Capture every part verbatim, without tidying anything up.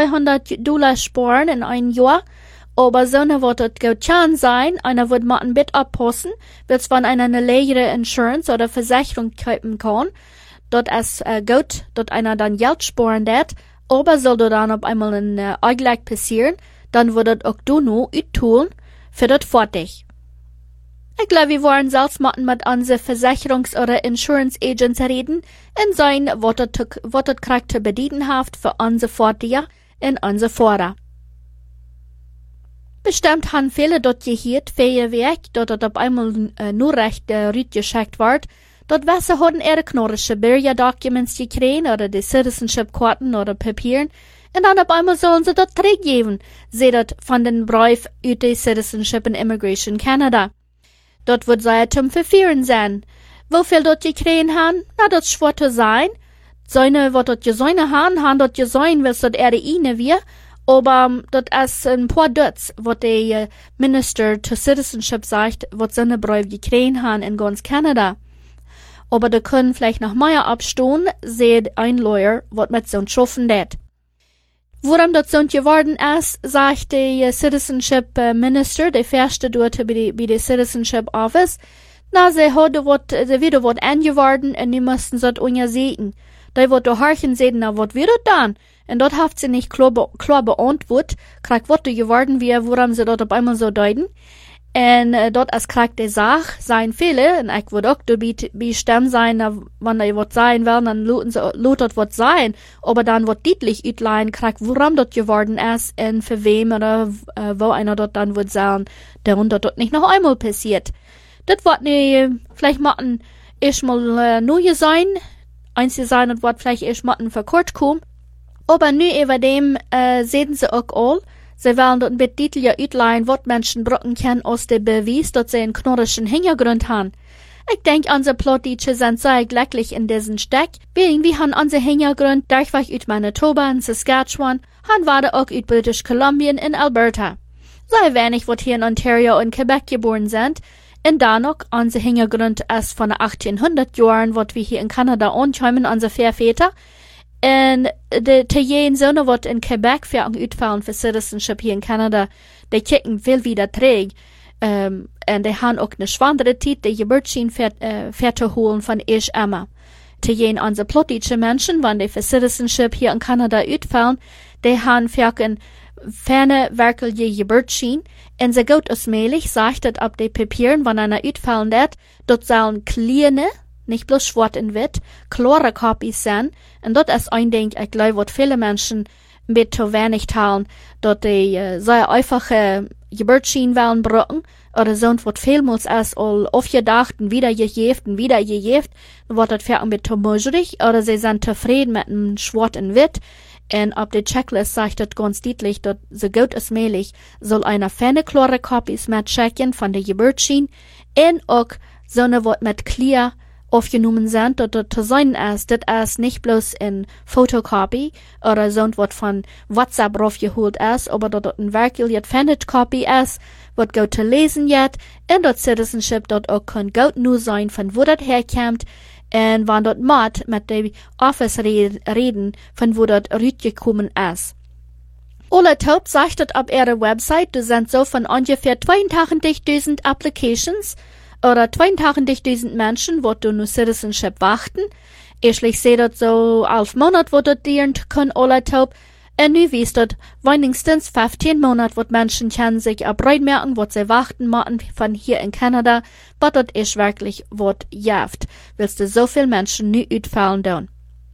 zweihundert Dollar sparen in ein Jahr, aber so ne wird es gut sein, einer wird mal ein Bit abpassen, wird's von einer eine längere Insurance oder Versicherung kaufen kann, dort es äh, gut, dort einer dann Geld sparen wird, aber soll dann auf einmal ein äh, Eingleich passieren, dann wird es auch du nur tun, für das fertig. Ich glaube, wir wollen selbst mal mit unseren Versicherungs- oder Insurance Agents reden und sein, was das kriegt zu bedienen haft für unsere Fortjahr und unsere Vorder. Bestimmt haben viele dort gehört, für ihr Werk, dort dort auf einmal äh, nur recht äh, rüt geschickt wird, dort Wasser haben ihre knorrische Bürger-Documents gekriegt oder die Citizenship-Karten oder Papieren und dann auf einmal sollen sie dort zurückgeben, sie dort von den Brief über die Citizenship and Immigration Canada. Dort wird sie zum Verführen sein. Wofür dort gekriegt haben, na, das schwer zu sein. Seine, was dort gesäune haben, haben dort gesäune, was dort ihre Ine wir, aber um, dort ist ein paar Dutz, was der uh, Minister to Citizenship sagt, was seine Brief gekriegt haben in ganz Kanada. Aber da können vielleicht noch mehr abstehen, seht ein Lawyer, was mit so schaffen det. Worum das so geworden ist, sagt der uh, Citizenship uh, Minister, der erste dort bei der bei Citizenship Office, na, sie hat wat, sie wieder wat angeworden und die mussten so unja sehen. Da wird der Harchen sehen, na, wat wird dann? Und dort haft sie nicht klar, be klar beantwortet, kriegt wat geworden wir, worum sie dort auf einmal so deuten. Und äh, dort als kriegt die Sache, sein Fehler, und ich würde auch dabei bestimmt sein, na, wenn da wat sein will, dann luten sie, lutet wat sein, aber dann wird deutlich utleihen, kriegt, worum dort geworden ist, und für wem oder äh, wo einer dort dann wird sagen, der und dort nicht noch einmal passiert. Das wird ne, vielleicht machen, erst mal äh, neu sein, eins sein, und wird vielleicht erst mal verkürzt kommen. Aber nu über dem äh, sehen sie auch all, sie wollen dort mit Titel ja utleihen, was Menschen brauchen können aus dem Beweis, dass sie einen knorrischen Hintergrund haben. Ich denke, unsere Plattdeutsche sind sehr glücklich in diesen Steck, weil wir haben unseren Hintergrund durchweg aus Manitoba und Saskatchewan, haben wir auch aus British Columbia in Alberta. Sehr wenig, was hier in Ontario und Quebec geboren sind, und dann noch unser Hintergrund ist von den achtzehnhundert Jahren, was wir hier in Kanada ankommen, unsere Vorväter. Und die Tijenen Söhne, die in Quebec für ein Utfallen für Citizenship hier in Kanada, die kicken viel wieder träg. Um, und die haben auch eine schwangere Zeit, die Geburtschien zu holen von ich immer. Tijenen unsere plattdeutsche Menschen, wenn die für Citizenship hier in Kanada utfallen, die haben für ein ferne werkliche Geburtschien. Und sie geht ausmählich, sagt das ab den Papieren, wenn einer utfallen wird, dort sollen kleine, nicht bloß schwarz und weiß, klare Copies sein. Und dort ist ein Ding, ich glaube, was viele Menschen mit zu wenig teilen, dort die äh, sehr einfache Geburtschien wollen brauchen, oder so, was vielmals ist, all aufgedacht und wieder gejeft und wieder gejeft, wird das für mit zu möglich, oder sie sind zufrieden mit einem schwarz und weiß. Und auf der Checklist sagt das ganz deutlich, dass so gut als möglich soll einer ferne klare Copies mit checken von der Geburtschien und auch so eine, was mit clear aufgenommen sind, dass das zu sein ist, das ist nicht bloß in Photocopy oder so was von WhatsApp raufgeholt ist, aber dass das ein wirklich Advantage Copy ist, was gut zu lesen wird, und das Citizenship dort auch kann gut nur sein, von wo das herkommt, und wann dort mit mit dem Office reden, von wo das rausgekommen ist. Alle Taub sagt das auf ihrer Website, du sind so von ungefähr zweiundachtzigtausend Applications, oder zweiundachtzigtausend Menschen, die du nur Citizenship warten. Ich sehe das so elf Monate, wo das dienen können, alle taub. Und nu wisst das, wenigstens fünfzehn Monate, wo Menschen können sich abreitmerken, wo sie warten machen von hier in Kanada, aber das ist wirklich, was jaft. Willst du so viel Menschen nu utfallen tun?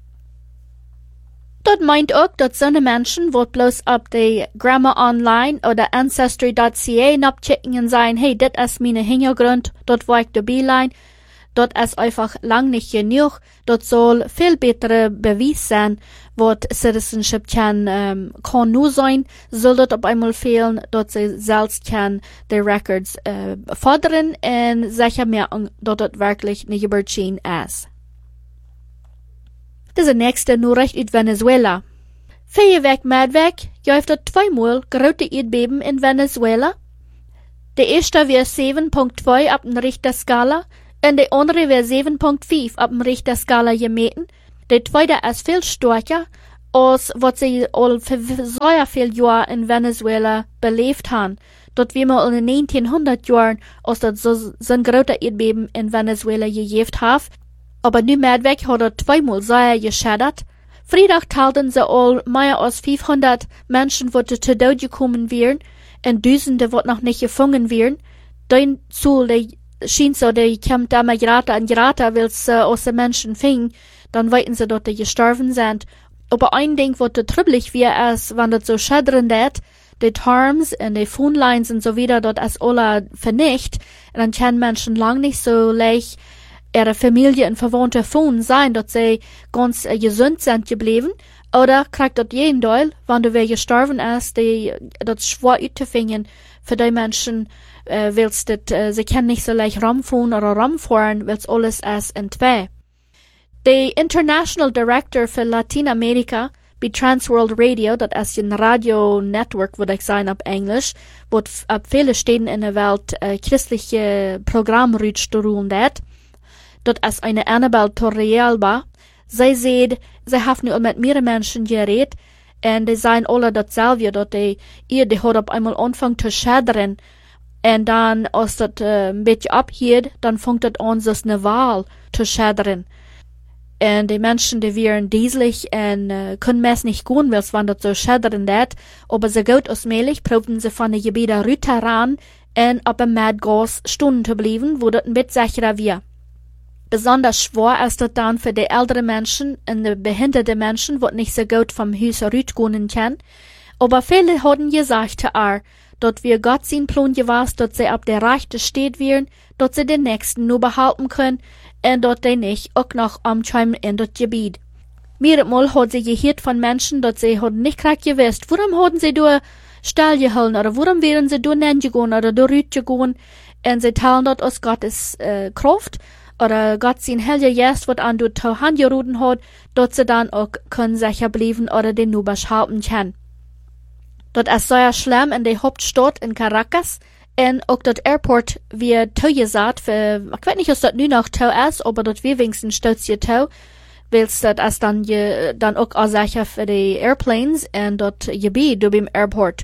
Das meint auch, dass so eine Menschen, wo bloß ab die Grammar Online oder Ancestry Punkt c a abchecken und sagen, hey, das ist meine Hintergrund, dort wo ich dabei sein, das ist einfach lang nicht genug, das soll viel bessere Beweis sein, was Citizenship kann, ähm, kann nur sein, soll das auf einmal fehlen, dass sie selbst kann die Records, äh, fordern und sicher merken, dass das wirklich eine Geburtschien ist. Das ist die nächste Nachricht aus Venezuela. Vier Weg mit weg, jäuft es zweimal große Erdbeben in Venezuela. Der erste war sieben Komma zwei auf der Richterskala und der andere war sieben Komma fünf auf der Richterskala gemessen. Der zweite ist viel stärker, als was sie all für sehr viel Jahre in Venezuela belebt haben. Dort wie wir in den neunzehnhundert Jahren, als das so, so ein großer Erdbeben in Venezuela gegeben hat, aber nu mehr weg hat er zweimal sehr geschädigt. Freitag teilten sie all mehr als fünfhundert Menschen, die zu Tode gekommen wären, und Dutzende, die noch nicht gefangen wären. Dein Zoll, der schien so, der kommt immer gerade und gerade, weil es uh, aus den Menschen fing, dann weiten sie, dass die gestorben sind. Aber ein Ding, was so trüblich wäre, ist, wenn das so schädern wird, die Terms und die Phonelines und so wieder, dort als alle vernicht, und dann können Menschen lang nicht so leicht ihre Familie und Verwandte Phone sein, dass sie ganz äh, gesund sind geblieben, oder kriegt dort jeden Teil, wenn du wer gestorben ist, die, das schwer auszufinden für die Menschen, äh, willst das, äh, sie können nicht so leicht rumfahren oder rumfahren, weil es alles ist in zwei. Der International Director für Lateinamerika bei Transworld Radio, das ist ein Radio-Network, würde ich sagen, auf Englisch, wo ab viele Städten in der Welt äh, christliche Programme durchstudieren wird. Dat is eine Annabelle Torrealba. Sie sieht, sie haben nu mit mehreren Menschen geredet, und die sagen alle dasselbe, dass die, ihr, die hat auf einmal angefangen zu schädern, und dann, als das äh, ein bisschen abhielt, dann fängt das an, so eine Wahl zu schädern. Und die Menschen, die wären dieselig und äh, können es nicht gehen, weil wenn das so schädern wird, aber so gut als möglich, probieren sie von den Gebieten runter ran und ab dem Gas Stunden zu bleiben, wo das ein bisschen sicherer wird. Besonders schwer ist das dann für die älteren Menschen und die behinderte Menschen, die nicht so gut vom Haus rausgehen können. Aber viele haben gesagt, dass wir Gott sein Plan gewesen, dass sie ab der Rechte steht wären, dass sie den Nächsten nur behalten können und dass sie nicht auch noch umkommen in das Gebiet. Mehrmals hat sie gehört von Menschen, dass sie nicht gerade gewusst, warum haben sie da stillgehalten oder warum wären sie da hingegangen oder da rausgegangen, und sie teilen dort aus Gottes äh, Kraft, oder Gott sein Heilige Geist, was an du zu Hand gerufen hat, dort sie dann auch können sicher bleiben oder den nur beschalten können. Dort ist sehr schlimm in der Hauptstadt in Caracas, und auch dort Airport wird zugesagt für, ich weiß nicht, ob das nur noch tau ist, aber dort wir wenigstens stolz hier tau, weil das ist dann, je, dann auch sicher für die Airplanes und dort Gebiet beim Airport.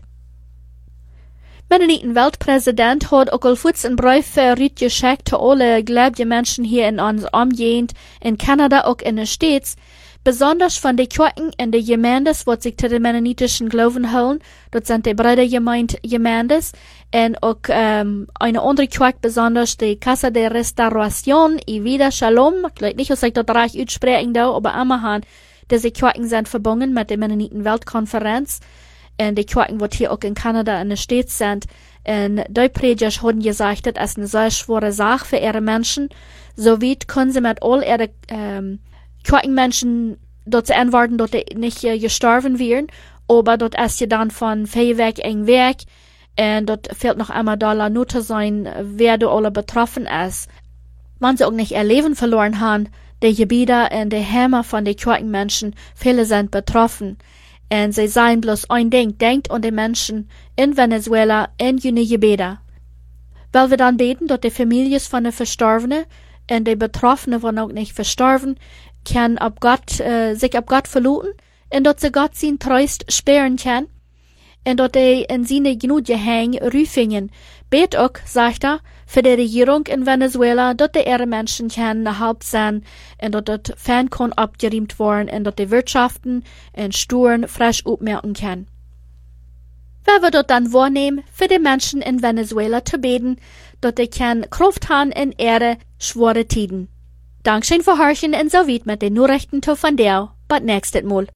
Mennoniten Weltpräsident hat auch alfuts einen Brief geschickt zu alle gläubige Menschen hier in uns Umgegend, in Kanada, auch in den States, besonders von den Kirchen in den Gemeines, die sich zu den mennonitischen Glauben holen. Dort sind die Brüdergemeinde Gemeines, und auch ähm, eine andere Kirche, besonders die Casa de Restauración y Vida Shalom. Ich weiß nicht, ob ich das recht aussprechen darf, aber immerhin, diese Kirchen sind verbunden mit der Mennoniten Weltkonferenz. Und die Kirchen, die hier auch in Kanada in den Staaten sind, und die Prediger haben gesagt, das ist eine sehr schwere Sache für ihre Menschen. So weit können sie mit all ihren ähm, Kirchenmenschen dort antworten, dass die nicht äh, gestorben wären, aber dort ist ja dann von viel weg eng weg, und dort fehlt noch einmal da nur zu sein, wer da alle betroffen ist. Wenn sie auch nicht ihr Leben verloren haben, die Gebiete und die Hämmer von den Kirchenmenschen, viele sind betroffen. Und sie sagen bloß ein Ding, denkt an die Menschen in Venezuela in jene Gebiete. Weil wir dann beten, dass die Familien von den Verstorbenen und die Betroffenen, die auch nicht verstorben, können ab Gott, äh, sich ab Gott verluten, und dass sie Gott sein Trost sparen können, und dass die in seine Gnade hängen, rüfingen. Bet auch, sagt er, für die Regierung in Venezuela, dass die ihre Menschen können erhalten sein, und dass das Fan kann abgeriemt werden, und dass die Wirtschaften und Sturen frisch aufmerken können. Wer wird dort dann wahrnehmen, für die Menschen in Venezuela zu beten, dass die können Kraft haben in ihre schwere Tiden. Dankeschön für Horchen und so weit mit den Nachrichten von der, bis nächstes Mal.